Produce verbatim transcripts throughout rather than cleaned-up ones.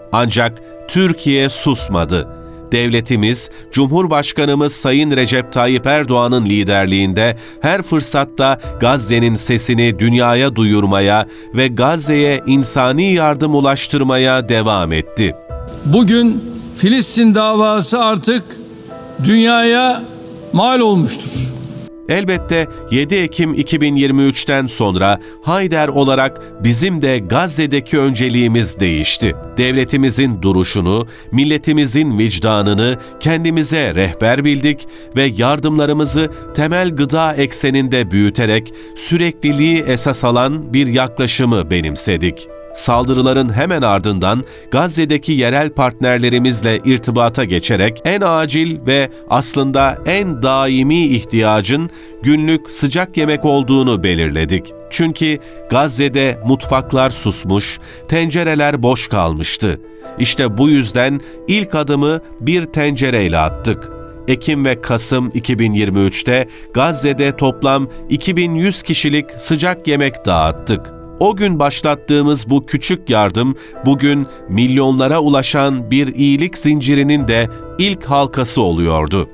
Ancak Türkiye susmadı. Devletimiz, Cumhurbaşkanımız Sayın Recep Tayyip Erdoğan'ın liderliğinde her fırsatta Gazze'nin sesini dünyaya duyurmaya ve Gazze'ye insani yardım ulaştırmaya devam etti. Bugün Filistin davası artık dünyaya mal olmuştur. Elbette yedi Ekim iki bin yirmi üçten sonra Haider olarak bizim de Gazze'deki önceliğimiz değişti. Devletimizin duruşunu, milletimizin vicdanını kendimize rehber bildik ve yardımlarımızı temel gıda ekseninde büyüterek sürekliliği esas alan bir yaklaşımı benimsedik. Saldırıların hemen ardından Gazze'deki yerel partnerlerimizle irtibata geçerek en acil ve aslında en daimi ihtiyacın günlük sıcak yemek olduğunu belirledik. Çünkü Gazze'de mutfaklar susmuş, tencereler boş kalmıştı. İşte bu yüzden ilk adımı bir tencereyle attık. Ekim ve Kasım iki bin yirmi üçte Gazze'de toplam iki bin yüz kişilik sıcak yemek dağıttık. O gün başlattığımız bu küçük yardım, bugün milyonlara ulaşan bir iyilik zincirinin de ilk halkası oluyordu.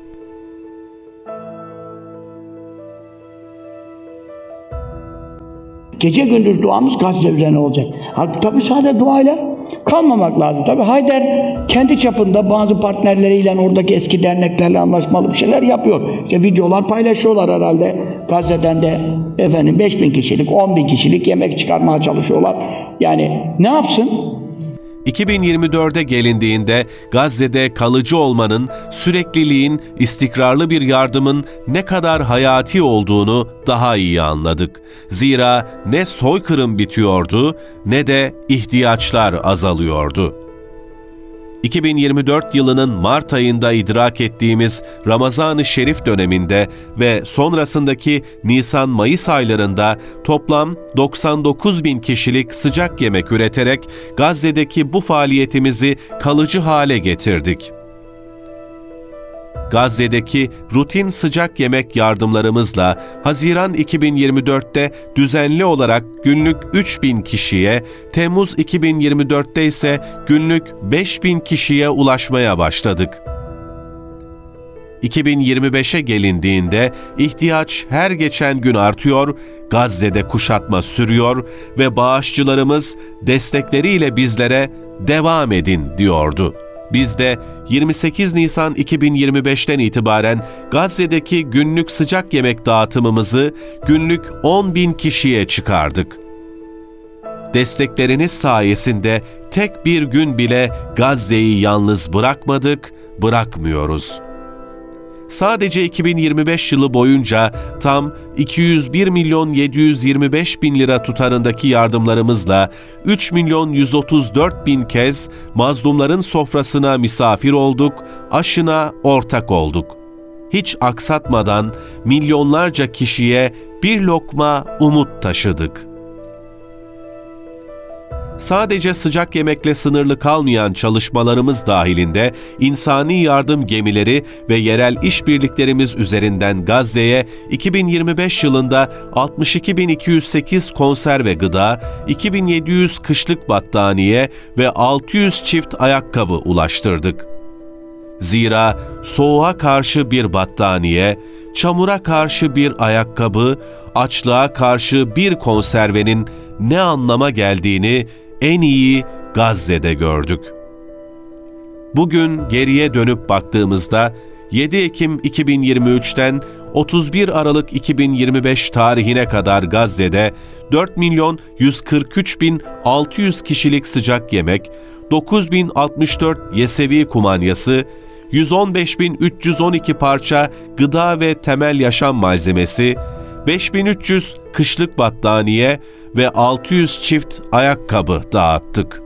Gece gündüz duamız Gazze üzerine olacak. Halbuki tabii sadece duayla kalmamak lazım. Tabii Haider kendi çapında bazı partnerleriyle, oradaki eski derneklerle anlaşmalı bir şeyler yapıyor. İşte videolar paylaşıyorlar herhalde. Gazze'den de efendim beş bin kişilik, on bin kişilik yemek çıkarmaya çalışıyorlar. Yani ne yapsın? iki bin yirmi dörde gelindiğinde Gazze'de kalıcı olmanın, sürekliliğin, istikrarlı bir yardımın ne kadar hayati olduğunu daha iyi anladık. Zira ne soykırım bitiyordu ne de ihtiyaçlar azalıyordu. iki bin yirmi dört yılının Mart ayında idrak ettiğimiz Ramazan-ı Şerif döneminde ve sonrasındaki Nisan-Mayıs aylarında toplam doksan dokuz bin kişilik sıcak yemek üreterek Gazze'deki bu faaliyetimizi kalıcı hale getirdik. Gazze'deki rutin sıcak yemek yardımlarımızla Haziran iki bin yirmi dörtte düzenli olarak günlük üç bin kişiye, Temmuz iki bin yirmi dörtte ise günlük beş bin kişiye ulaşmaya başladık. iki bin yirmi beşe gelindiğinde ihtiyaç her geçen gün artıyor, Gazze'de kuşatma sürüyor ve bağışçılarımız destekleriyle bizlere "devam edin" diyordu. Biz de yirmi sekiz Nisan iki bin yirmi beşten itibaren Gazze'deki günlük sıcak yemek dağıtımımızı günlük on bin kişiye çıkardık. Destekleriniz sayesinde tek bir gün bile Gazze'yi yalnız bırakmadık, bırakmıyoruz. Sadece iki bin yirmi beş yılı boyunca tam iki yüz bir milyon yedi yüz yirmi beş bin lira tutarındaki yardımlarımızla üç milyon yüz otuz dört bin kez mazlumların sofrasına misafir olduk, aşına ortak olduk. Hiç aksatmadan milyonlarca kişiye bir lokma umut taşıdık. Sadece sıcak yemekle sınırlı kalmayan çalışmalarımız dahilinde insani yardım gemileri ve yerel işbirliklerimiz üzerinden Gazze'ye iki bin yirmi beş yılında altmış iki bin iki yüz sekiz konserve gıda, iki bin yedi yüz kışlık battaniye ve altı yüz çift ayakkabı ulaştırdık. Zira soğuğa karşı bir battaniye, çamura karşı bir ayakkabı, açlığa karşı bir konservenin ne anlama geldiğini en iyi Gazze'de gördük. Bugün geriye dönüp baktığımızda yedi Ekim iki bin yirmi üçten otuz bir Aralık iki bin yirmi beş tarihine kadar Gazze'de dört milyon yüz kırk üç bin altı yüz kişilik sıcak yemek, dokuz bin altmış dört yesevi kumanyası, yüz on beş bin üç yüz on iki parça gıda ve temel yaşam malzemesi, beş bin üç yüz kışlık battaniye ve altı yüz çift ayakkabı dağıttık.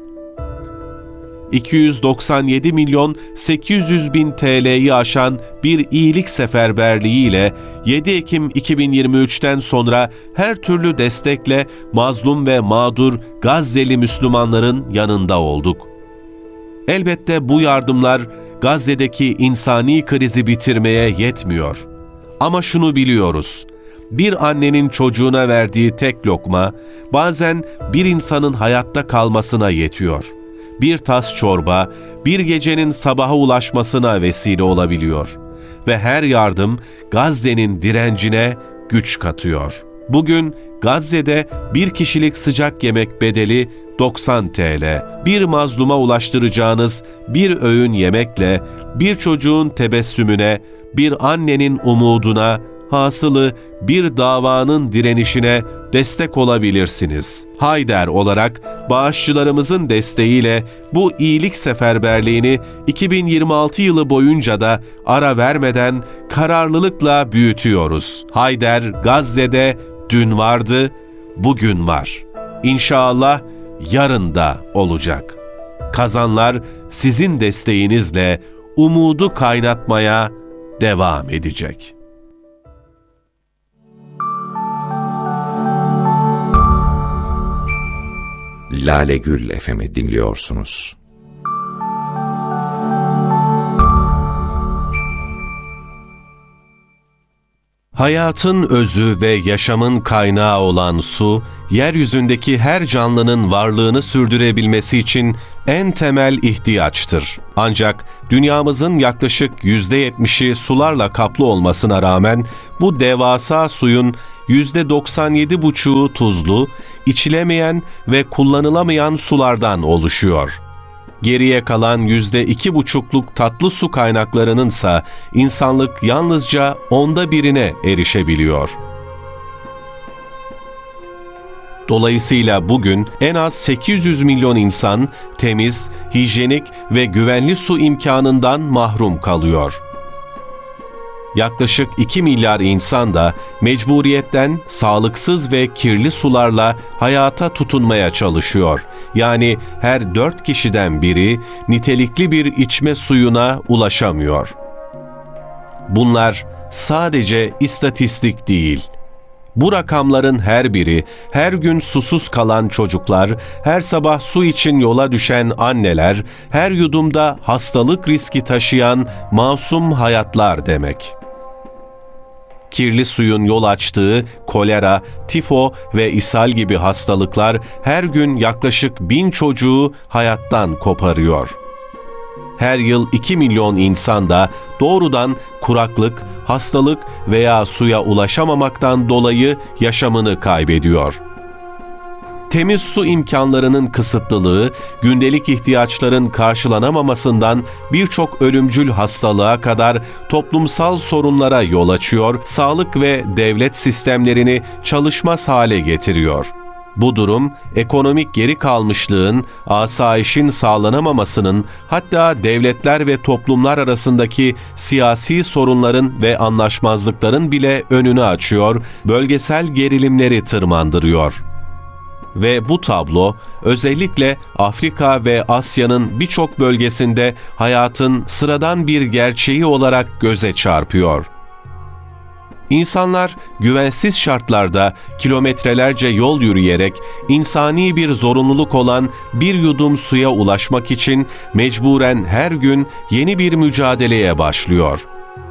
iki yüz doksan yedi milyon sekiz yüz bin T L'yi aşan bir iyilik seferberliği ile yedi Ekim iki bin yirmi üçten sonra her türlü destekle mazlum ve mağdur Gazze'li Müslümanların yanında olduk. Elbette bu yardımlar Gazze'deki insani krizi bitirmeye yetmiyor. Ama şunu biliyoruz: bir annenin çocuğuna verdiği tek lokma bazen bir insanın hayatta kalmasına yetiyor. bir tas çorba, bir gecenin sabaha ulaşmasına vesile olabiliyor. Ve her yardım Gazze'nin direncine güç katıyor. Bugün Gazze'de bir kişilik sıcak yemek bedeli doksan TL. Bir mazluma ulaştıracağınız bir öğün yemekle bir çocuğun tebessümüne, bir annenin umuduna, hasılı bir davanın direnişine destek olabilirsiniz. Hayder olarak bağışçılarımızın desteğiyle bu iyilik seferberliğini iki bin yirmi altı yılı boyunca da ara vermeden kararlılıkla büyütüyoruz. Hayder Gazze'de dün vardı, bugün var. İnşallah yarın da olacak. Kazanlar sizin desteğinizle umudu kaynatmaya devam edecek. Lale Gül F M'i dinliyorsunuz. Hayatın özü ve yaşamın kaynağı olan su, yeryüzündeki her canlının varlığını sürdürebilmesi için en temel ihtiyaçtır. Ancak dünyamızın yaklaşık yüzde yetmişi sularla kaplı olmasına rağmen bu devasa suyun yüzde doksan yedi buçuğu tuzlu, içilemeyen ve kullanılamayan sulardan oluşuyor. Geriye kalan yüzde iki buçukluk tatlı su kaynaklarınınsa insanlık yalnızca onda birine erişebiliyor. Dolayısıyla bugün en az sekiz yüz milyon insan temiz, hijyenik ve güvenli su imkanından mahrum kalıyor. Yaklaşık iki milyar insan da mecburiyetten sağlıksız ve kirli sularla hayata tutunmaya çalışıyor. Yani her dört kişiden biri nitelikli bir içme suyuna ulaşamıyor. Bunlar sadece istatistik değil. Bu rakamların her biri, her gün susuz kalan çocuklar, her sabah su için yola düşen anneler, her yudumda hastalık riski taşıyan masum hayatlar demek. Kirli suyun yol açtığı kolera, tifo ve ishal gibi hastalıklar her gün yaklaşık bin çocuğu hayattan koparıyor. Her yıl iki milyon insan da doğrudan kuraklık, hastalık veya suya ulaşamamaktan dolayı yaşamını kaybediyor. Temiz su imkanlarının kısıtlılığı, gündelik ihtiyaçların karşılanamamasından birçok ölümcül hastalığa kadar toplumsal sorunlara yol açıyor, sağlık ve devlet sistemlerini çalışmaz hale getiriyor. Bu durum, ekonomik geri kalmışlığın, asayişin sağlanamamasının, hatta devletler ve toplumlar arasındaki siyasi sorunların ve anlaşmazlıkların bile önünü açıyor, bölgesel gerilimleri tırmandırıyor. Ve bu tablo özellikle Afrika ve Asya'nın birçok bölgesinde hayatın sıradan bir gerçeği olarak göze çarpıyor. İnsanlar güvensiz şartlarda kilometrelerce yol yürüyerek insani bir zorunluluk olan bir yudum suya ulaşmak için mecburen her gün yeni bir mücadeleye başlıyor.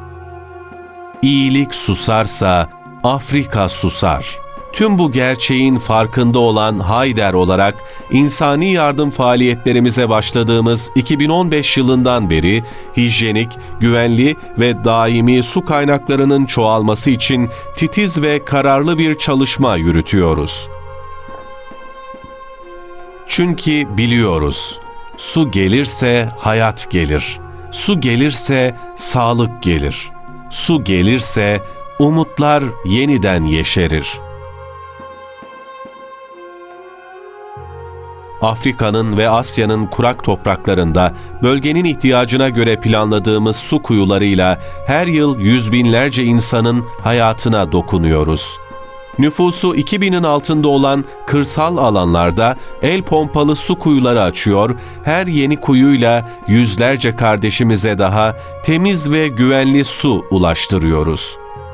İyilik susarsa Afrika susar. Tüm bu gerçeğin farkında olan Hayder olarak insani yardım faaliyetlerimize başladığımız iki bin on beş yılından beri hijyenik, güvenli ve daimi su kaynaklarının çoğalması için titiz ve kararlı bir çalışma yürütüyoruz. Çünkü biliyoruz, su gelirse hayat gelir, su gelirse sağlık gelir, su gelirse umutlar yeniden yeşerir. Afrika'nın ve Asya'nın kurak topraklarında bölgenin ihtiyacına göre planladığımız su kuyularıyla her yıl yüz binlerce insanın hayatına dokunuyoruz. Nüfusu iki binin altında olan kırsal alanlarda el pompalı su kuyuları açıyor, her yeni kuyuyla yüzlerce kardeşimize daha temiz ve güvenli su ulaştırıyoruz.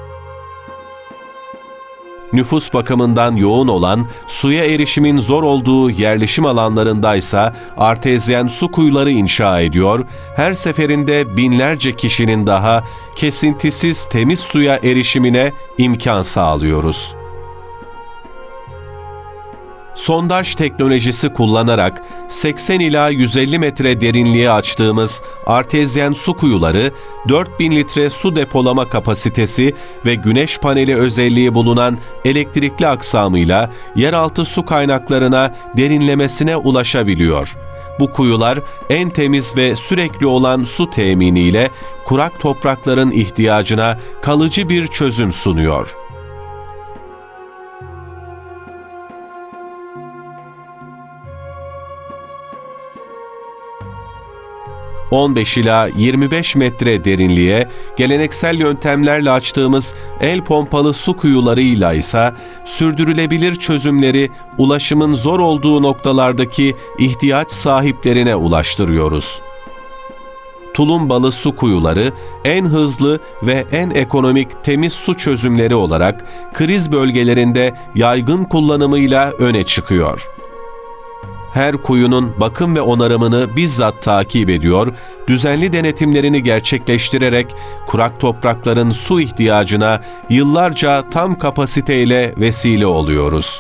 Nüfus bakımından yoğun olan, suya erişimin zor olduğu yerleşim alanlarındaysa artezyen su kuyuları inşa ediyor, her seferinde binlerce kişinin daha kesintisiz temiz suya erişimine imkan sağlıyoruz. Sondaj teknolojisi kullanarak seksen ila yüz elli metre derinliğe açtığımız artezyen su kuyuları, dört bin litre su depolama kapasitesi ve güneş paneli özelliği bulunan elektrikli aksamıyla yeraltı su kaynaklarına derinlemesine ulaşabiliyor. Bu kuyular en temiz ve sürekli olan su teminiyle kurak toprakların ihtiyacına kalıcı bir çözüm sunuyor. on beş ila yirmi beş metre derinliğe geleneksel yöntemlerle açtığımız el pompalı su kuyularıyla ise sürdürülebilir çözümleri ulaşımın zor olduğu noktalardaki ihtiyaç sahiplerine ulaştırıyoruz. Tulumbalı su kuyuları en hızlı ve en ekonomik temiz su çözümleri olarak kriz bölgelerinde yaygın kullanımıyla öne çıkıyor. Her kuyunun bakım ve onarımını bizzat takip ediyor, düzenli denetimlerini gerçekleştirerek kurak toprakların su ihtiyacına yıllarca tam kapasiteyle vesile oluyoruz.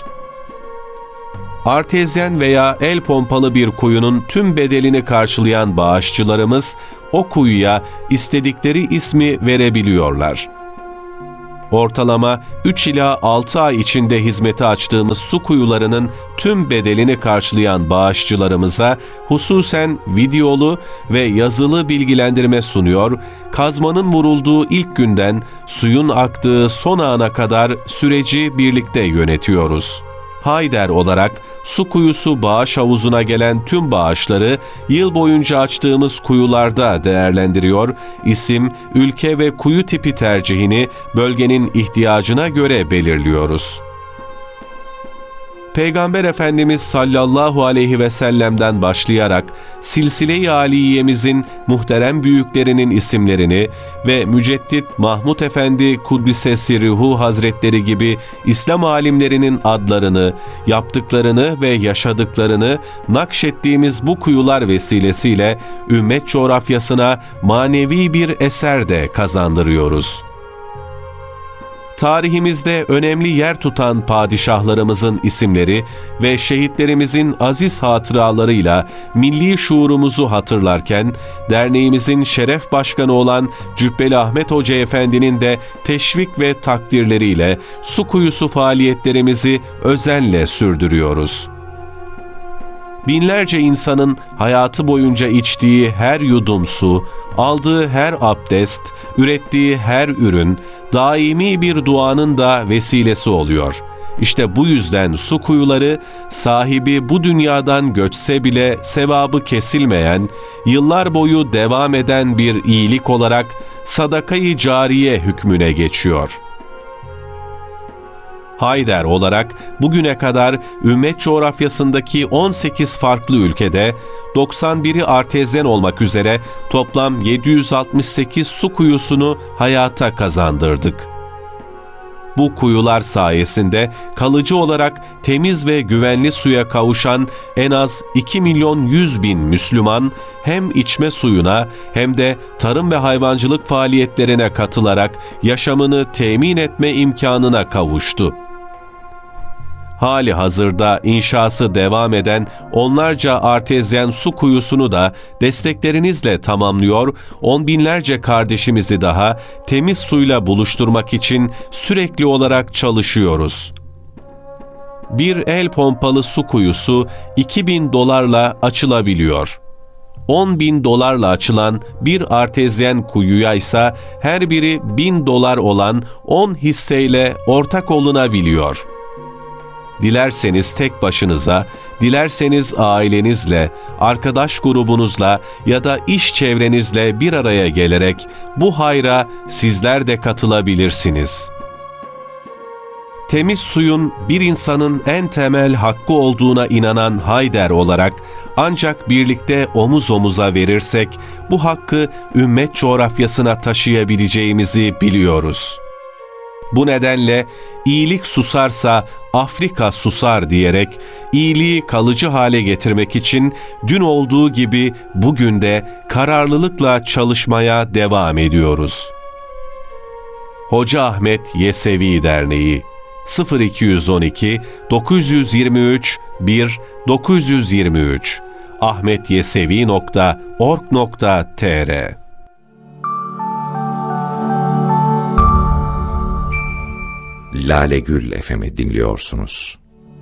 Artezyen veya el pompalı bir kuyunun tüm bedelini karşılayan bağışçılarımız o kuyuya istedikleri ismi verebiliyorlar. Ortalama üç ila altı ay içinde hizmete açtığımız su kuyularının tüm bedelini karşılayan bağışçılarımıza hususen videolu ve yazılı bilgilendirme sunuyor, kazmanın vurulduğu ilk günden suyun aktığı son ana kadar süreci birlikte yönetiyoruz. Hayder olarak su kuyusu bağış havuzuna gelen tüm bağışları yıl boyunca açtığımız kuyularda değerlendiriyor, isim, ülke ve kuyu tipi tercihini bölgenin ihtiyacına göre belirliyoruz. Peygamber Efendimiz sallallahu aleyhi ve sellem'den başlayarak Silsile-i Aliye'mizin muhterem büyüklerinin isimlerini ve Müceddit Mahmud Efendi Kuddisesi Ruhu Hazretleri gibi İslam alimlerinin adlarını, yaptıklarını ve yaşadıklarını nakşettiğimiz bu kuyular vesilesiyle ümmet coğrafyasına manevi bir eser de kazandırıyoruz. Tarihimizde önemli yer tutan padişahlarımızın isimleri ve şehitlerimizin aziz hatıralarıyla milli şuurumuzu hatırlarken, derneğimizin şeref başkanı olan Cübbeli Ahmet Hoca Efendi'nin de teşvik ve takdirleriyle su kuyusu faaliyetlerimizi özenle sürdürüyoruz. Binlerce insanın hayatı boyunca içtiği her yudum su, aldığı her abdest, ürettiği her ürün, daimi bir duanın da vesilesi oluyor. İşte bu yüzden su kuyuları, sahibi bu dünyadan göçse bile sevabı kesilmeyen, yıllar boyu devam eden bir iyilik olarak sadaka-i cariye hükmüne geçiyor. Hayder olarak bugüne kadar ümmet coğrafyasındaki on sekiz farklı ülkede doksan biri artezyen olmak üzere toplam yedi yüz altmış sekiz su kuyusunu hayata kazandırdık. Bu kuyular sayesinde kalıcı olarak temiz ve güvenli suya kavuşan en az iki milyon yüz bin Müslüman hem içme suyuna hem de tarım ve hayvancılık faaliyetlerine katılarak yaşamını temin etme imkanına kavuştu. Hali hazırda inşası devam eden onlarca artezyen su kuyusunu da desteklerinizle tamamlıyor, on binlerce kardeşimizi daha temiz suyla buluşturmak için sürekli olarak çalışıyoruz. Bir el pompalı su kuyusu iki bin dolarla açılabiliyor. on bin dolarla açılan bir artezyen kuyuya ise her biri bin dolar olan on hisseyle ortak olunabiliyor. Dilerseniz tek başınıza, dilerseniz ailenizle, arkadaş grubunuzla ya da iş çevrenizle bir araya gelerek bu hayra sizler de katılabilirsiniz. Temiz suyun bir insanın en temel hakkı olduğuna inanan Hayder olarak ancak birlikte omuz omuza verirsek bu hakkı ümmet coğrafyasına taşıyabileceğimizi biliyoruz. Bu nedenle iyilik susarsa Afrika susar diyerek iyiliği kalıcı hale getirmek için dün olduğu gibi bugün de kararlılıkla çalışmaya devam ediyoruz. Hoca Ahmet Yesevi Derneği, sıfır iki yüz on iki dokuz yüz yirmi üç bir dokuz yüz yirmi üç ahmetyesevi nokta org nokta tr. Lale Gül F M'i dinliyorsunuz.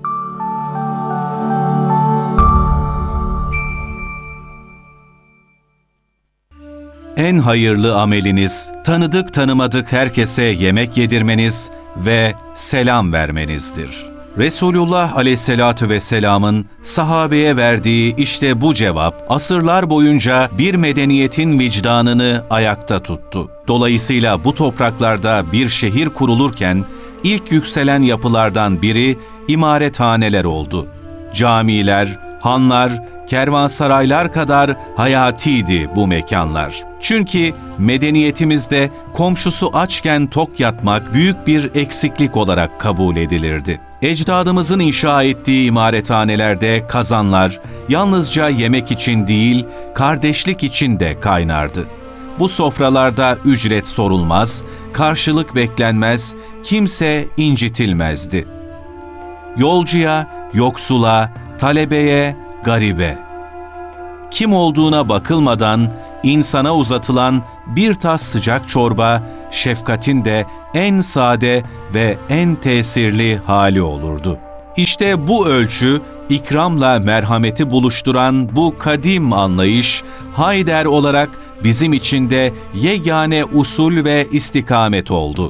En hayırlı ameliniz, tanıdık tanımadık herkese yemek yedirmeniz ve selam vermenizdir. Resulullah Aleyhisselatü Vesselam'ın sahabeye verdiği işte bu cevap, asırlar boyunca bir medeniyetin vicdanını ayakta tuttu. Dolayısıyla bu topraklarda bir şehir kurulurken, ilk yükselen yapılardan biri imarethaneler oldu. Camiler, hanlar, kervansaraylar kadar hayatiydi bu mekanlar. Çünkü medeniyetimizde komşusu açken tok yatmak büyük bir eksiklik olarak kabul edilirdi. Ecdadımızın inşa ettiği imarethanelerde kazanlar yalnızca yemek için değil, kardeşlik için de kaynardı. Bu sofralarda ücret sorulmaz, karşılık beklenmez, kimse incitilmezdi. Yolcuya, yoksula, talebeye, garibe, kim olduğuna bakılmadan insana uzatılan bir tas sıcak çorba, şefkatin de en sade ve en tesirli hali olurdu. İşte bu ölçü, ikramla merhameti buluşturan bu kadim anlayış, Hayder olarak bizim için de yegane usul ve istikamet oldu.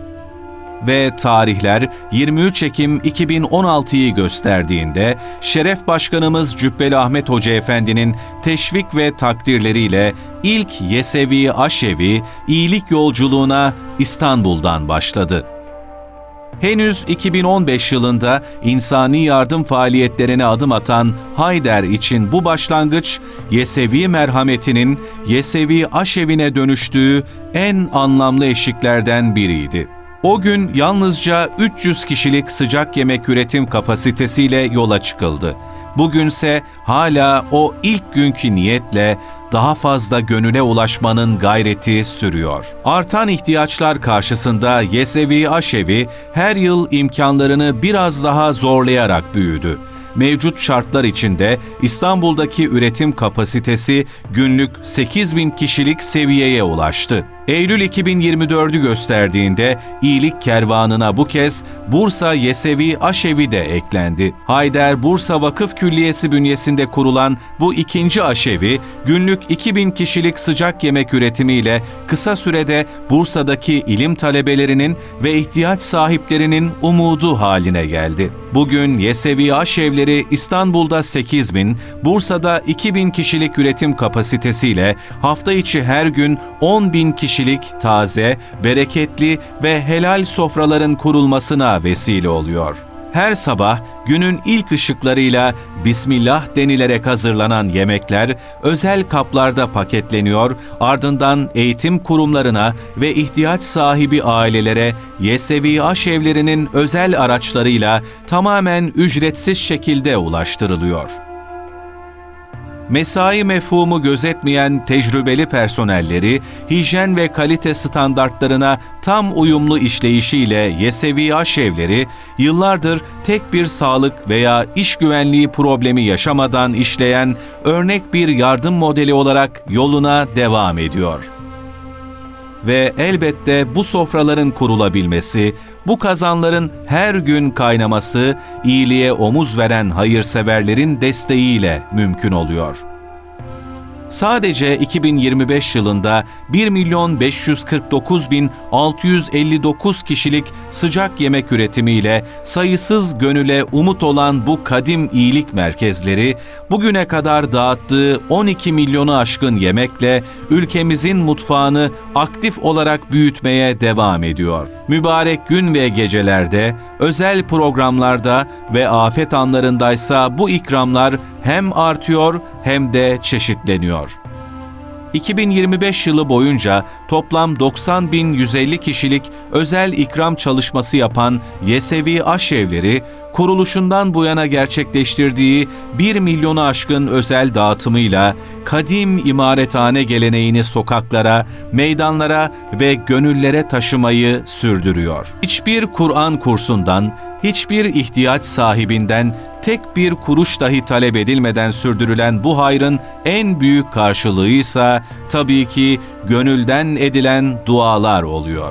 Ve tarihler yirmi üç Ekim iki bin on altıyı gösterdiğinde Şeref Başkanımız Cübbeli Ahmet Hoca Efendi'nin teşvik ve takdirleriyle ilk Yesevi Aşevi iyilik yolculuğuna İstanbul'dan başladı. Henüz iki bin on beş yılında insani yardım faaliyetlerine adım atan Hayder için bu başlangıç, Yesevi merhametinin Yesevi Aşevi'ne dönüştüğü en anlamlı eşiklerden biriydi. O gün yalnızca üç yüz kişilik sıcak yemek üretim kapasitesiyle yola çıkıldı. Bugünse hala o ilk günkü niyetle daha fazla gönüle ulaşmanın gayreti sürüyor. Artan ihtiyaçlar karşısında Yesevi Aşevi her yıl imkanlarını biraz daha zorlayarak büyüdü. Mevcut şartlar içinde İstanbul'daki üretim kapasitesi günlük sekiz bin kişilik seviyeye ulaştı. Eylül iki bin yirmi dördü gösterdiğinde iyilik kervanına bu kez Bursa Yesevi Aşevi de eklendi. Hayder Bursa Vakıf Külliyesi bünyesinde kurulan bu ikinci aşevi, günlük iki bin kişilik sıcak yemek üretimiyle kısa sürede Bursa'daki ilim talebelerinin ve ihtiyaç sahiplerinin umudu haline geldi. Bugün Yesevi Aşevleri İstanbul'da sekiz bin, Bursa'da iki bin kişilik üretim kapasitesiyle hafta içi her gün on bin kişilik taze, bereketli ve helal sofraların kurulmasına vesile oluyor. Her sabah günün ilk ışıklarıyla Bismillah denilerek hazırlanan yemekler özel kaplarda paketleniyor, ardından eğitim kurumlarına ve ihtiyaç sahibi ailelere Yesevi Aşevlerinin özel araçlarıyla tamamen ücretsiz şekilde ulaştırılıyor. Mesai mefhumu gözetmeyen tecrübeli personelleri, hijyen ve kalite standartlarına tam uyumlu işleyişiyle Yesevi Aşevleri, yıllardır tek bir sağlık veya iş güvenliği problemi yaşamadan işleyen örnek bir yardım modeli olarak yoluna devam ediyor. Ve elbette bu sofraların kurulabilmesi, bu kazanların her gün kaynaması, iyiliğe omuz veren hayırseverlerin desteğiyle mümkün oluyor. Sadece iki bin yirmi beş yılında bir milyon beş yüz kırk dokuz bin altı yüz elli dokuz kişilik sıcak yemek üretimiyle sayısız gönüle umut olan bu kadim iyilik merkezleri, bugüne kadar dağıttığı on iki milyonu aşkın yemekle ülkemizin mutfağını aktif olarak büyütmeye devam ediyor. Mübarek gün ve gecelerde, özel programlarda ve afet anlarındaysa bu ikramlar hem artıyor hem de çeşitleniyor. iki bin yirmi beş yılı boyunca toplam doksan bin yüz elli kişilik özel ikram çalışması yapan Yesevi Aşevleri, kuruluşundan bu yana gerçekleştirdiği bir milyonu aşkın özel dağıtımıyla kadim imarethane geleneğini sokaklara, meydanlara ve gönüllere taşımayı sürdürüyor. Hiçbir Kur'an kursundan, hiçbir ihtiyaç sahibinden tek bir kuruş dahi talep edilmeden sürdürülen bu hayrın en büyük karşılığıysa tabii ki gönülden edilen dualar oluyor.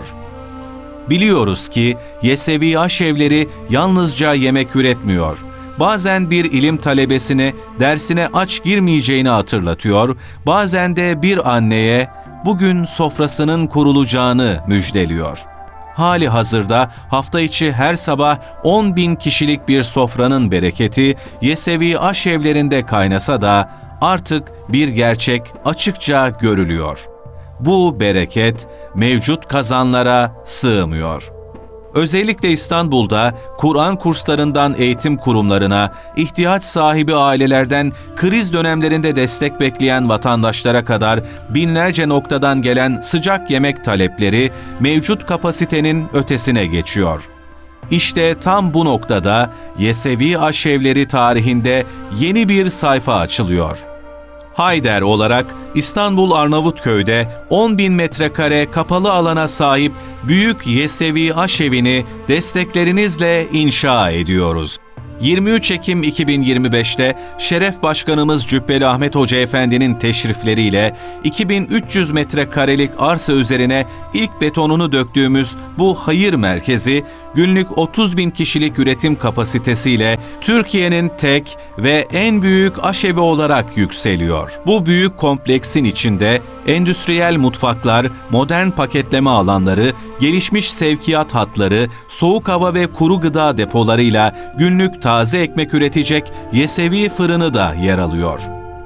Biliyoruz ki Yesevi Aşevleri yalnızca yemek üretmiyor. Bazen bir ilim talebesine dersine aç girmeyeceğini hatırlatıyor, bazen de bir anneye bugün sofrasının kurulacağını müjdeliyor. Hali hazırda hafta içi her sabah on bin kişilik bir sofranın bereketi Yesevi Aşevlerinde kaynasa da artık bir gerçek açıkça görülüyor. Bu bereket mevcut kazanlara sığmıyor. Özellikle İstanbul'da Kur'an kurslarından eğitim kurumlarına, ihtiyaç sahibi ailelerden kriz dönemlerinde destek bekleyen vatandaşlara kadar binlerce noktadan gelen sıcak yemek talepleri mevcut kapasitenin ötesine geçiyor. İşte tam bu noktada Yesevi Aşevleri tarihinde yeni bir sayfa açılıyor. Hayder olarak İstanbul Arnavutköy'de on bin metrekare kapalı alana sahip Büyük Yesevi Aşevi'ni desteklerinizle inşa ediyoruz. yirmi üç Ekim iki bin yirmi beşte Şeref Başkanımız Cübbeli Ahmet Hoca Efendi'nin teşrifleriyle iki bin üç yüz metrekarelik arsa üzerine ilk betonunu döktüğümüz bu hayır merkezi, günlük otuz bin kişilik üretim kapasitesiyle Türkiye'nin tek ve en büyük aşevi olarak yükseliyor. Bu büyük kompleksin içinde endüstriyel mutfaklar, modern paketleme alanları, gelişmiş sevkiyat hatları, soğuk hava ve kuru gıda depolarıyla günlük taze ekmek üretecek Yesevi fırını da yer alıyor.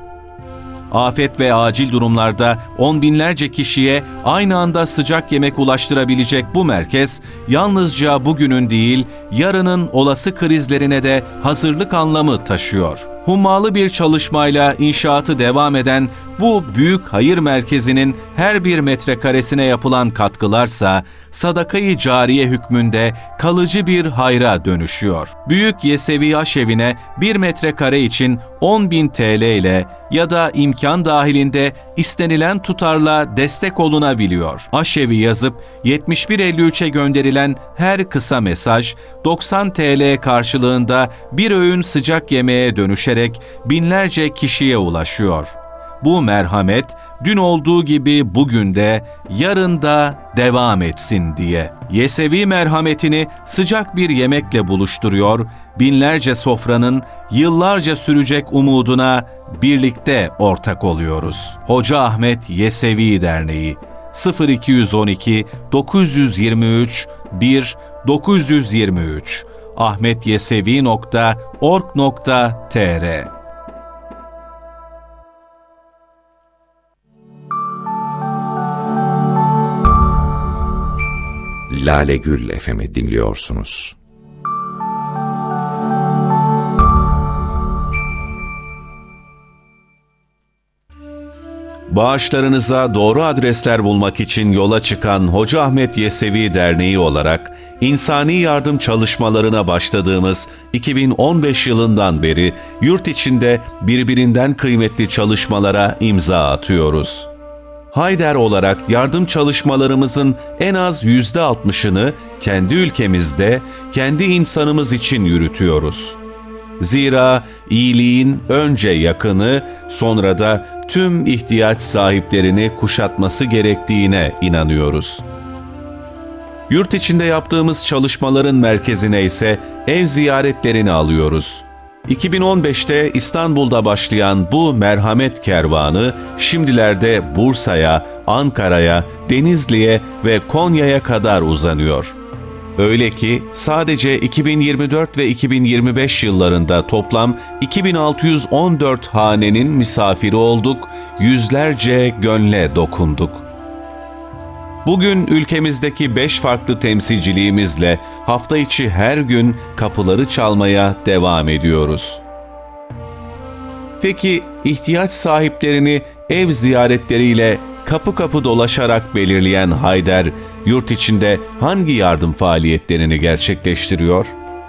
Afet ve acil durumlarda on binlerce kişiye aynı anda sıcak yemek ulaştırabilecek bu merkez, yalnızca bugünün değil, yarının olası krizlerine de hazırlık anlamı taşıyor. Hummalı bir çalışmayla inşaatı devam eden bu büyük hayır merkezinin her bir metrekaresine yapılan katkılarsa sadaka-i cariye hükmünde kalıcı bir hayra dönüşüyor. Büyük Yesevi Aşevi'ne bir metrekare için on bin T L ile ya da imkan dahilinde istenilen tutarla destek olunabiliyor. Aşevi yazıp yetmiş bir elli üçe gönderilen her kısa mesaj doksan T L karşılığında bir öğün sıcak yemeğe dönüşerek binlerce kişiye ulaşıyor. Bu merhamet dün olduğu gibi bugün de, yarın da devam etsin diye. Yesevi merhametini sıcak bir yemekle buluşturuyor, binlerce sofranın yıllarca sürecek umuduna birlikte ortak oluyoruz. Hoca Ahmet Yesevi Derneği sıfır iki yüz on iki dokuz yüz yirmi üç bir dokuz yüz yirmi üç ahmetyesevi nokta org nokta tr Lale Gül F M'i dinliyorsunuz. Bağışlarınıza doğru adresler bulmak için yola çıkan Hoca Ahmet Yesevi Derneği olarak insani yardım çalışmalarına başladığımız iki bin on beş yılından beri yurt içinde birbirinden kıymetli çalışmalara imza atıyoruz. Hayder olarak yardım çalışmalarımızın en az yüzde altmışını kendi ülkemizde, kendi insanımız için yürütüyoruz. Zira iyiliğin önce yakını, sonra da tüm ihtiyaç sahiplerini kuşatması gerektiğine inanıyoruz. Yurt içinde yaptığımız çalışmaların merkezine ise ev ziyaretlerini alıyoruz. iki bin on beşte İstanbul'da başlayan bu merhamet kervanı şimdilerde Bursa'ya, Ankara'ya, Denizli'ye ve Konya'ya kadar uzanıyor. Öyle ki sadece iki bin yirmi dört ve iki bin yirmi beş yıllarında toplam iki bin altı yüz on dört hanenin misafiri olduk, yüzlerce gönle dokunduk. Bugün ülkemizdeki beş farklı temsilciliğimizle hafta içi her gün kapıları çalmaya devam ediyoruz. Peki ihtiyaç sahiplerini ev ziyaretleriyle kapı kapı dolaşarak belirleyen Hayder, yurt içinde hangi yardım faaliyetlerini gerçekleştiriyor?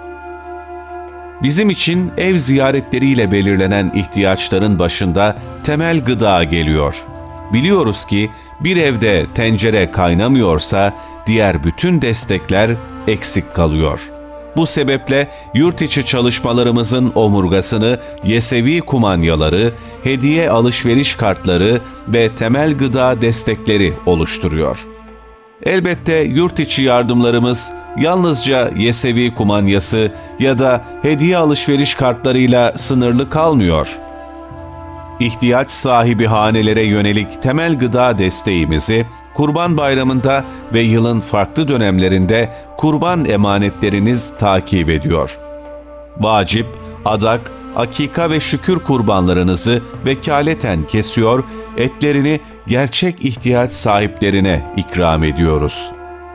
Bizim için ev ziyaretleriyle belirlenen ihtiyaçların başında temel gıda geliyor. Biliyoruz ki bir evde tencere kaynamıyorsa diğer bütün destekler eksik kalıyor. Bu sebeple yurt içi çalışmalarımızın omurgasını Yesevi kumanyaları, hediye alışveriş kartları ve temel gıda destekleri oluşturuyor. Elbette yurt içi yardımlarımız yalnızca Yesevi kumanyası ya da hediye alışveriş kartlarıyla sınırlı kalmıyor. İhtiyaç sahibi hanelere yönelik temel gıda desteğimizi Kurban Bayramı'nda ve yılın farklı dönemlerinde kurban emanetleriniz takip ediyor. Vacip, adak, akika ve şükür kurbanlarınızı vekaleten kesiyor, etlerini gerçek ihtiyaç sahiplerine ikram ediyoruz.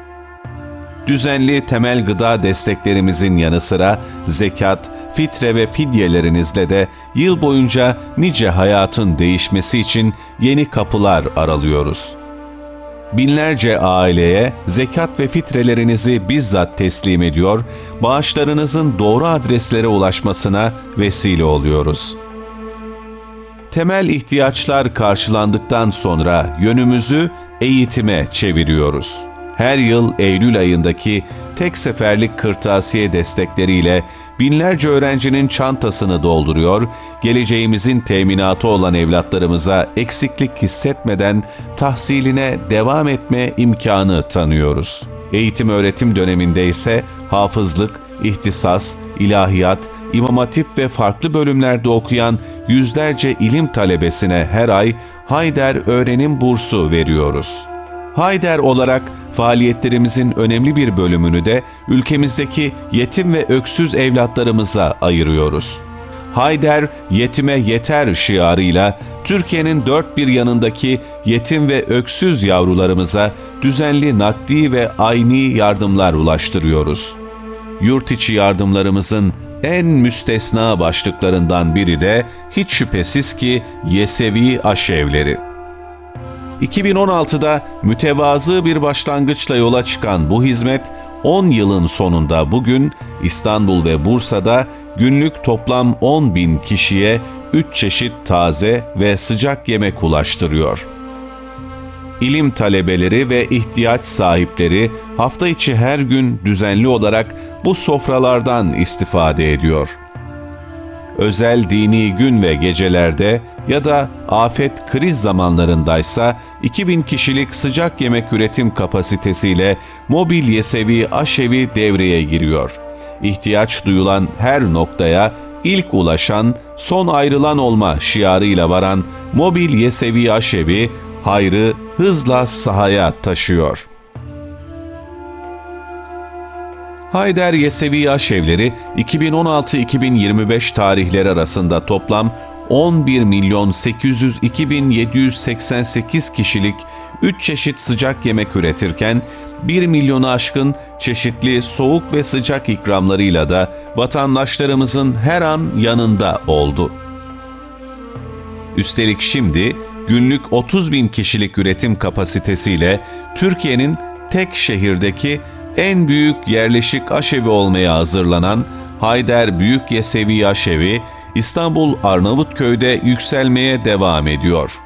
Düzenli temel gıda desteklerimizin yanı sıra zekat, fitre ve fidyelerinizle de yıl boyunca nice hayatın değişmesi için yeni kapılar aralıyoruz. Binlerce aileye zekat ve fitrelerinizi bizzat teslim ediyor, bağışlarınızın doğru adreslere ulaşmasına vesile oluyoruz. Temel ihtiyaçlar karşılandıktan sonra yönümüzü eğitime çeviriyoruz. Her yıl Eylül ayındaki tek seferlik kırtasiye destekleriyle binlerce öğrencinin çantasını dolduruyor, geleceğimizin teminatı olan evlatlarımıza eksiklik hissetmeden tahsiline devam etme imkanı tanıyoruz. Eğitim öğretim döneminde ise hafızlık, ihtisas, ilahiyat, İmam Hatip ve farklı bölümlerde okuyan yüzlerce ilim talebesine her ay Hayder Öğrenim Bursu veriyoruz. Hayder olarak faaliyetlerimizin önemli bir bölümünü de ülkemizdeki yetim ve öksüz evlatlarımıza ayırıyoruz. Hayder, yetime yeter şiarıyla Türkiye'nin dört bir yanındaki yetim ve öksüz yavrularımıza düzenli nakdi ve ayni yardımlar ulaştırıyoruz. Yurt içi yardımlarımızın en müstesna başlıklarından biri de hiç şüphesiz ki Yesevi aşevleri. iki bin on altıda mütevazı bir başlangıçla yola çıkan bu hizmet, on yılın sonunda bugün İstanbul ve Bursa'da günlük toplam on bin kişiye üç çeşit taze ve sıcak yemek ulaştırıyor. İlim talebeleri ve ihtiyaç sahipleri hafta içi her gün düzenli olarak bu sofralardan istifade ediyor. Özel dini gün ve gecelerde ya da afet kriz zamanlarındaysa iki bin kişilik sıcak yemek üretim kapasitesiyle mobil Yesevi aşevi devreye giriyor. İhtiyaç duyulan her noktaya ilk ulaşan, son ayrılan olma şiarıyla varan mobil Yesevi aşevi hayrı hızla sahaya taşıyor. Hayder Yesevi aşevleri iki bin on altı iki bin yirmi beş tarihleri arasında toplam on bir milyon sekiz yüz iki bin yedi yüz seksen sekiz kişilik üç çeşit sıcak yemek üretirken bir milyonu aşkın çeşitli soğuk ve sıcak ikramlarıyla da vatandaşlarımızın her an yanında oldu. Üstelik şimdi günlük otuz bin kişilik üretim kapasitesiyle Türkiye'nin tek şehirdeki en büyük yerleşik aşevi olmaya hazırlanan Hayder Büyük Yesevi Aşevi, İstanbul Arnavutköy'de yükselmeye devam ediyor.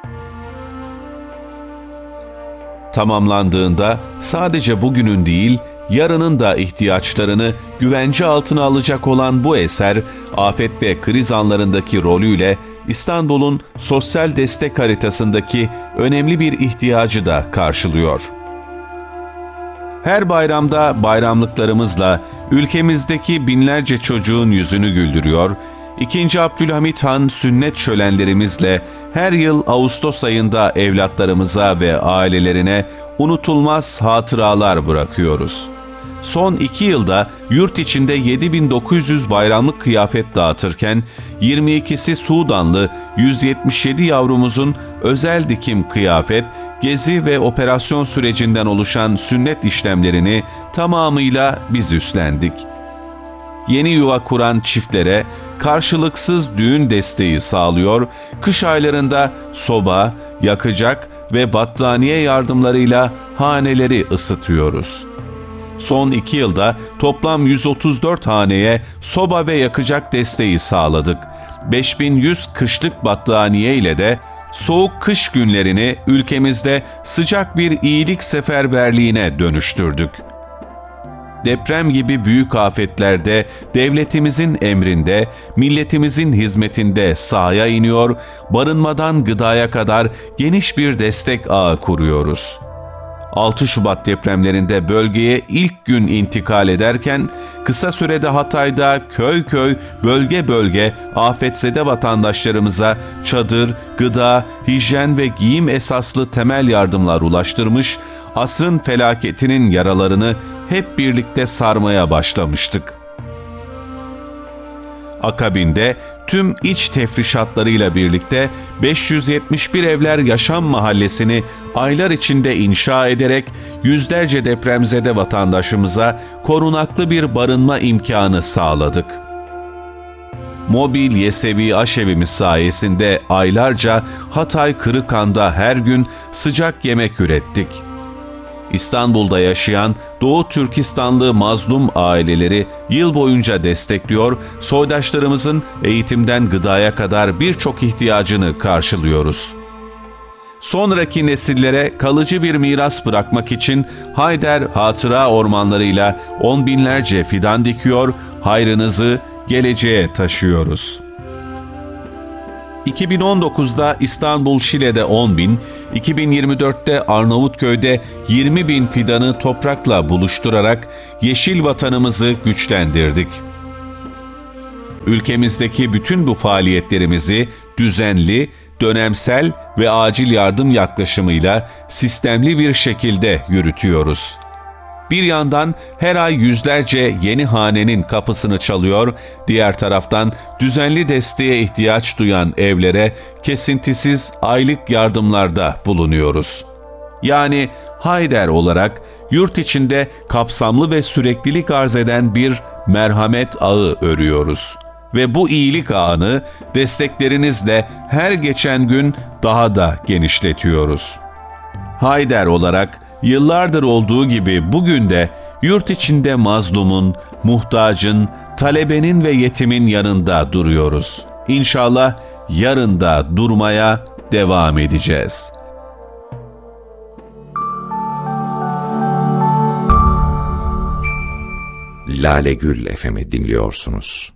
Tamamlandığında sadece bugünün değil, yarının da ihtiyaçlarını güvence altına alacak olan bu eser, afet ve kriz anlarındaki rolüyle İstanbul'un sosyal destek haritasındaki önemli bir ihtiyacı da karşılıyor. Her bayramda bayramlıklarımızla ülkemizdeki binlerce çocuğun yüzünü güldürüyor, İkinci Abdülhamit Han sünnet şölenlerimizle her yıl Ağustos ayında evlatlarımıza ve ailelerine unutulmaz hatıralar bırakıyoruz. Son iki yılda yurt içinde yedi bin dokuz yüz bayramlık kıyafet dağıtırken yirmi ikisi Sudanlı yüz yetmiş yedi yavrumuzun özel dikim kıyafet, gezi ve operasyon sürecinden oluşan sünnet işlemlerini tamamıyla biz üstlendik. Yeni yuva kuran çiftlere karşılıksız düğün desteği sağlıyor, kış aylarında soba, yakacak ve battaniye yardımlarıyla haneleri ısıtıyoruz. Son iki yılda toplam yüz otuz dört haneye soba ve yakacak desteği sağladık. beş bin yüz kışlık battaniye ile de soğuk kış günlerini ülkemizde sıcak bir iyilik seferberliğine dönüştürdük. Deprem gibi büyük afetlerde devletimizin emrinde, milletimizin hizmetinde sahaya iniyor, barınmadan gıdaya kadar geniş bir destek ağı kuruyoruz. altı Şubat depremlerinde bölgeye ilk gün intikal ederken, kısa sürede Hatay'da köy köy, bölge bölge afetzede vatandaşlarımıza çadır, gıda, hijyen ve giyim esaslı temel yardımlar ulaştırmış, asrın felaketinin yaralarını hep birlikte sarmaya başlamıştık. Akabinde tüm iç tefrişatlarıyla birlikte beş yüz yetmiş bir Evler Yaşam Mahallesi'ni aylar içinde inşa ederek yüzlerce depremzede vatandaşımıza korunaklı bir barınma imkanı sağladık. Mobil Yesevi Aşevimiz sayesinde aylarca Hatay Kırıkhan'da her gün sıcak yemek ürettik. İstanbul'da yaşayan Doğu Türkistanlı mazlum aileleri yıl boyunca destekliyor, soydaşlarımızın eğitimden gıdaya kadar birçok ihtiyacını karşılıyoruz. Sonraki nesillere kalıcı bir miras bırakmak için Hayder Hatıra Ormanları'yla on binlerce fidan dikiyor, hayrınızı geleceğe taşıyoruz. iki bin on dokuzda İstanbul Şile'de on bin, iki bin yirmi dörtte Arnavutköy'de yirmi bin fidanı toprakla buluşturarak yeşil vatanımızı güçlendirdik. Ülkemizdeki bütün bu faaliyetlerimizi düzenli, dönemsel ve acil yardım yaklaşımıyla sistemli bir şekilde yürütüyoruz. Bir yandan her ay yüzlerce yeni hanenin kapısını çalıyor, diğer taraftan düzenli desteğe ihtiyaç duyan evlere kesintisiz aylık yardımlarda bulunuyoruz. Yani Hayder olarak yurt içinde kapsamlı ve süreklilik arz eden bir merhamet ağı örüyoruz. Ve bu iyilik ağını desteklerinizle her geçen gün daha da genişletiyoruz. Hayder olarak yıllardır olduğu gibi bugün de yurt içinde mazlumun, muhtacın, talebenin ve yetimin yanında duruyoruz. İnşallah yarın da durmaya devam edeceğiz. Lale Gül F M'i dinliyorsunuz.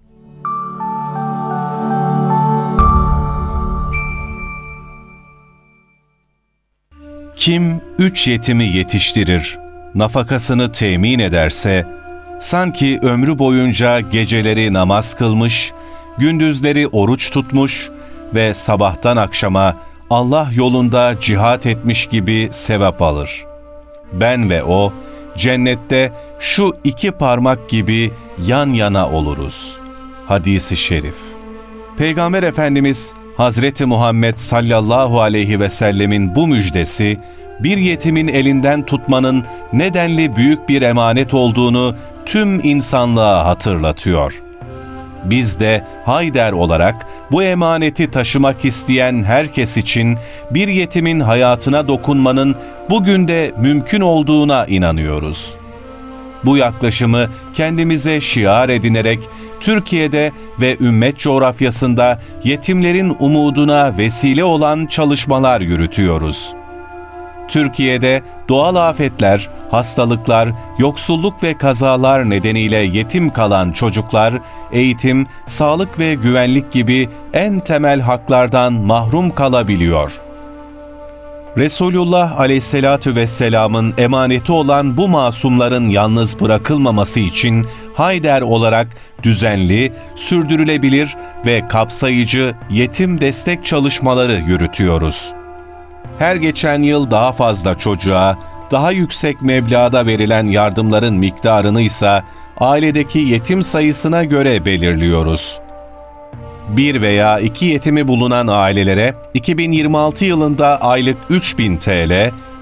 Kim üç yetimi yetiştirir, nafakasını temin ederse, sanki ömrü boyunca geceleri namaz kılmış, gündüzleri oruç tutmuş ve sabahtan akşama Allah yolunda cihat etmiş gibi sevap alır. Ben ve o, cennette şu iki parmak gibi yan yana oluruz. Hadis-i şerif. Peygamber Efendimiz Hazreti Muhammed sallallahu aleyhi ve sellemin bu müjdesi, bir yetimin elinden tutmanın nedenli büyük bir emanet olduğunu tüm insanlığa hatırlatıyor. Biz de Hayder olarak bu emaneti taşımak isteyen herkes için bir yetimin hayatına dokunmanın bugün de mümkün olduğuna inanıyoruz. Bu yaklaşımı kendimize şiar edinerek Türkiye'de ve ümmet coğrafyasında yetimlerin umuduna vesile olan çalışmalar yürütüyoruz. Türkiye'de doğal afetler, hastalıklar, yoksulluk ve kazalar nedeniyle yetim kalan çocuklar, eğitim, sağlık ve güvenlik gibi en temel haklardan mahrum kalabiliyor. Resulullah Aleyhisselatü Vesselam'ın emaneti olan bu masumların yalnız bırakılmaması için Hayder olarak düzenli, sürdürülebilir ve kapsayıcı yetim destek çalışmaları yürütüyoruz. Her geçen yıl daha fazla çocuğa, daha yüksek meblağda verilen yardımların miktarını ise ailedeki yetim sayısına göre belirliyoruz. Bir veya iki yetimi bulunan ailelere iki bin yirmi altı yılında aylık üç bin T L,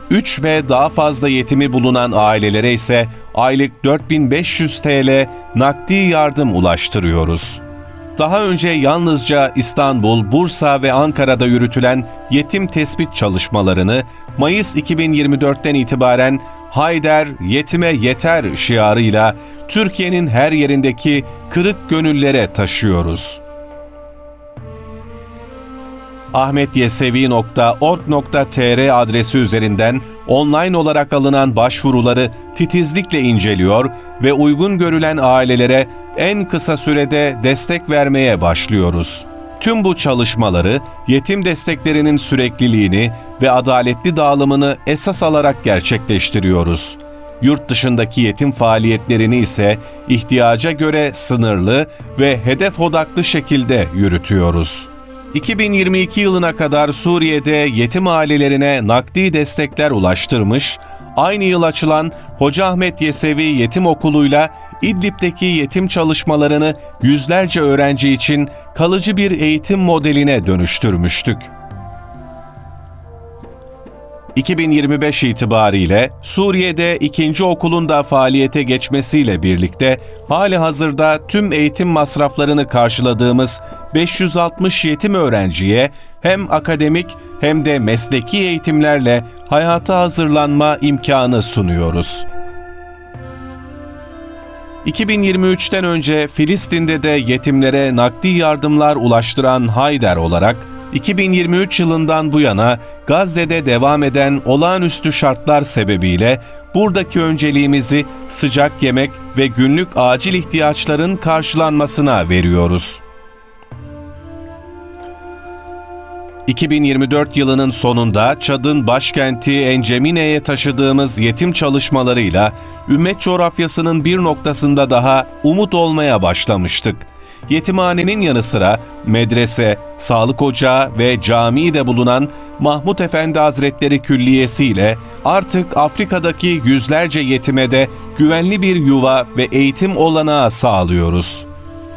üç ve daha fazla yetimi bulunan ailelere ise aylık dört bin beş yüz TL nakdi yardım ulaştırıyoruz. Daha önce yalnızca İstanbul, Bursa ve Ankara'da yürütülen yetim tespit çalışmalarını Mayıs iki bin yirmi dörtten itibaren Hayder, Yetime Yeter şiarıyla Türkiye'nin her yerindeki kırık gönüllere taşıyoruz. ahmetyesevi nokta org nokta tr adresi üzerinden online olarak alınan başvuruları titizlikle inceliyor ve uygun görülen ailelere en kısa sürede destek vermeye başlıyoruz. Tüm bu çalışmaları yetim desteklerinin sürekliliğini ve adaletli dağılımını esas alarak gerçekleştiriyoruz. Yurt dışındaki yetim faaliyetlerini ise ihtiyaca göre sınırlı ve hedef odaklı şekilde yürütüyoruz. iki bin yirmi iki yılına kadar Suriye'de yetim ailelerine nakdi destekler ulaştırmış, aynı yıl açılan Hoca Ahmet Yesevi Yetim Okulu'yla İdlib'deki yetim çalışmalarını yüzlerce öğrenci için kalıcı bir eğitim modeline dönüştürmüştük. iki bin yirmi beş itibariyle Suriye'de ikinci okulun da faaliyete geçmesiyle birlikte hali hazırda tüm eğitim masraflarını karşıladığımız beş yüz altmış yetim öğrenciye hem akademik hem de mesleki eğitimlerle hayata hazırlanma imkanı sunuyoruz. iki bin yirmi üçten önce Filistin'de de yetimlere nakdi yardımlar ulaştıran Hayder olarak, iki bin yirmi üç yılından bu yana Gazze'de devam eden olağanüstü şartlar sebebiyle buradaki önceliğimizi sıcak yemek ve günlük acil ihtiyaçların karşılanmasına veriyoruz. iki bin yirmi dört yılının sonunda Çad'ın başkenti Encemine'ye taşıdığımız yetim çalışmalarıyla ümmet coğrafyasının bir noktasında daha umut olmaya başlamıştık. Yetimhanenin yanı sıra medrese, sağlık ocağı ve camii de bulunan Mahmud Efendi Hazretleri Külliyesi ile artık Afrika'daki yüzlerce yetime de güvenli bir yuva ve eğitim olanağı sağlıyoruz.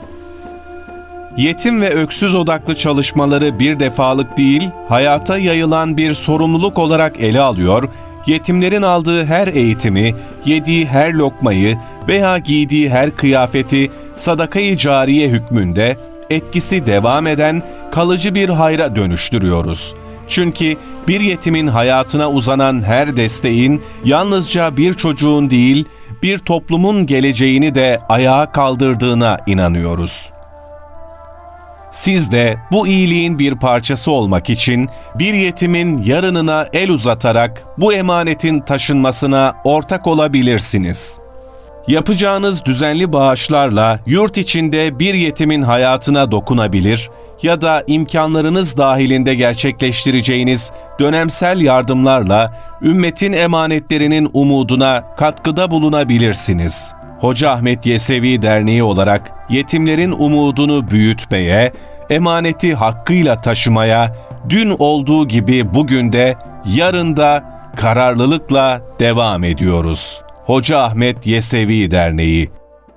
Yetim ve öksüz odaklı çalışmaları bir defalık değil, hayata yayılan bir sorumluluk olarak ele alıyor, yetimlerin aldığı her eğitimi, yediği her lokmayı veya giydiği her kıyafeti sadaka-i cariye hükmünde etkisi devam eden kalıcı bir hayra dönüştürüyoruz. Çünkü bir yetimin hayatına uzanan her desteğin yalnızca bir çocuğun değil, bir toplumun geleceğini de ayağa kaldırdığına inanıyoruz. Siz de bu iyiliğin bir parçası olmak için bir yetimin yarınına el uzatarak bu emanetin taşınmasına ortak olabilirsiniz. Yapacağınız düzenli bağışlarla yurt içinde bir yetimin hayatına dokunabilir ya da imkanlarınız dahilinde gerçekleştireceğiniz dönemsel yardımlarla ümmetin emanetlerinin umuduna katkıda bulunabilirsiniz. Hoca Ahmet Yesevi Derneği olarak yetimlerin umudunu büyütmeye, emaneti hakkıyla taşımaya, dün olduğu gibi bugün de, yarın da kararlılıkla devam ediyoruz. Hoca Ahmet Yesevi Derneği.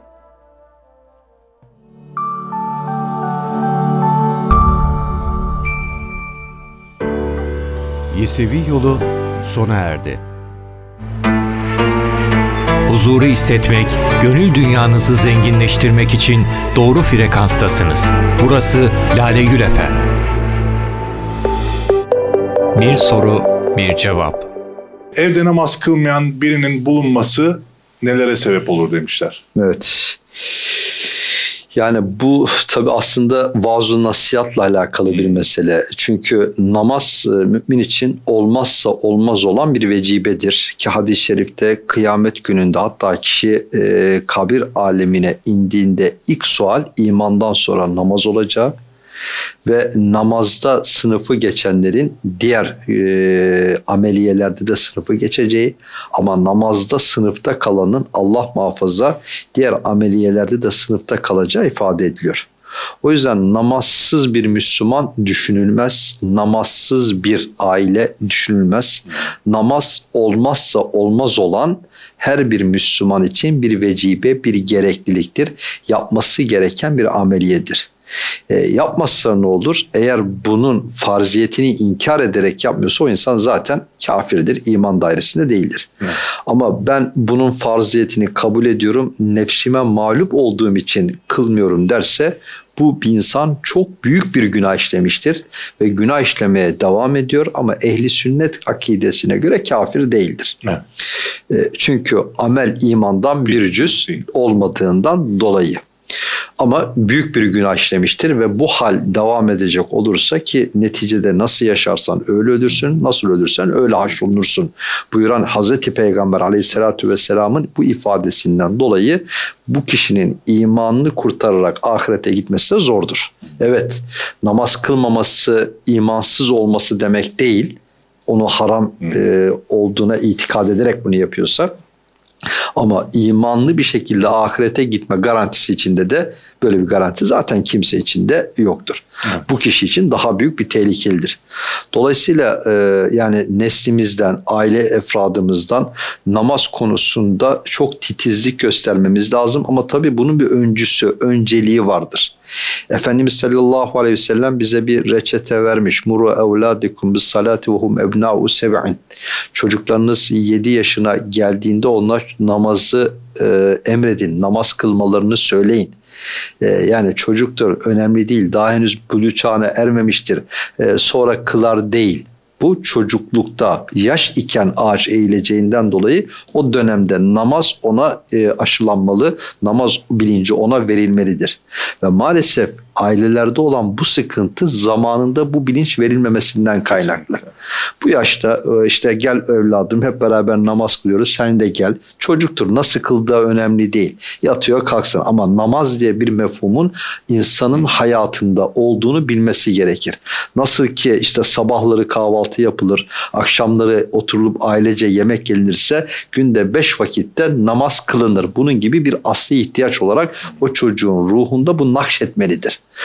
Yesevi yolu sona erdi. Huzuru hissetmek, gönül dünyanızı zenginleştirmek için doğru frekanstasınız. Burası Lale Gül F M. Bir soru, bir cevap. Evde namaz kılmayan birinin bulunması nelere sebep olur demişler. Evet. Yani bu tabii aslında vaaz-ı nasihatla alakalı bir mesele. Çünkü namaz mümin için olmazsa olmaz olan bir vecibedir. Ki hadis-i şerifte kıyamet gününde hatta kişi e, kabir alemine indiğinde ilk sual imandan sonra namaz olacağı ve namazda sınıfı geçenlerin diğer e, ameliyelerde de sınıfı geçeceği, ama namazda sınıfta kalanın Allah muhafaza diğer ameliyelerde de sınıfta kalacağı ifade ediliyor. O yüzden namazsız bir Müslüman düşünülmez, namazsız bir aile düşünülmez. Namaz olmazsa olmaz olan her bir Müslüman için bir vecibe, bir gerekliliktir. Yapması gereken bir ameliyedir. E, yapmazsa ne olur? Eğer bunun farziyetini inkar ederek yapmıyorsa o insan zaten kafirdir, iman dairesinde değildir. Evet. Ama ben bunun farziyetini kabul ediyorum, nefsime mağlup olduğum için kılmıyorum derse bu bir insan çok büyük bir günah işlemiştir ve günah işlemeye devam ediyor ama ehli sünnet akidesine göre kafir değildir. Evet. Çünkü amel imandan bir cüz olmadığından dolayı. Ama büyük bir günah işlemiştir ve bu hal devam edecek olursa ki neticede nasıl yaşarsan öyle ölürsün, nasıl ölürsen öyle haşrolunursun buyuran Hazreti Peygamber Aleyhisselatü Vesselam'ın bu ifadesinden dolayı bu kişinin imanını kurtararak ahirete gitmesi de zordur. Evet, namaz kılmaması imansız olması demek değil. Onu haram e, olduğuna itikad ederek bunu yapıyorsa. Ama imanlı bir şekilde ahirete gitme garantisi içinde de böyle bir garanti zaten kimse içinde yoktur. Evet. Bu kişi için daha büyük bir tehlikelidir. Dolayısıyla e, yani neslimizden, aile efradımızdan namaz konusunda çok titizlik göstermemiz lazım. Ama tabii bunun bir öncüsü, önceliği vardır. Efendimiz sallallahu aleyhi ve sellem bize bir reçete vermiş. Muru evladikum bis salati ve hum ebna'u seb'in. Çocuklarınız yedi yaşına geldiğinde onlar namazı e, emredin, namaz kılmalarını söyleyin. E, yani çocuktur, önemli değil, daha henüz buluğ çağına ermemiştir, e, sonra kılar değil. Bu çocuklukta yaş iken ağaç eğileceğinden dolayı o dönemde namaz ona e, aşılanmalı, namaz bilinci ona verilmelidir. Ve maalesef ailelerde olan bu sıkıntı zamanında bu bilinç verilmemesinden kaynaklı. Bu yaşta işte gel evladım hep beraber namaz kılıyoruz, sen de gel. Çocuktur, nasıl kıldığı önemli değil. Yatıyor kalksın ama namaz diye bir mefhumun insanın hayatında olduğunu bilmesi gerekir. Nasıl ki işte sabahları kahvaltı yapılır, akşamları oturulup ailece yemek yenilirse günde beş vakitte namaz kılınır. Bunun gibi bir asli ihtiyaç olarak o çocuğun ruhunda bu nakşetmelidir.